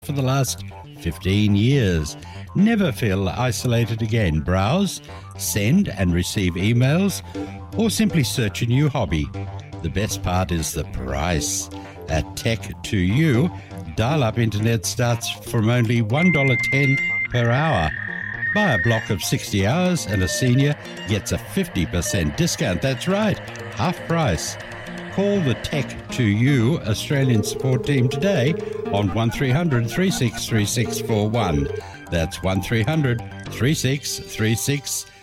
for the last 15 years. Never feel isolated again. Browse, send and receive emails, or simply search a new hobby. The best part is the price. At Tech2U, dial-up internet starts from only $1.10 per hour. Buy a block of 60 hours and a senior gets a 50% discount. That's right, half price. Call the Tech2U Australian support team today on 1300 363641. That's 1300 363641.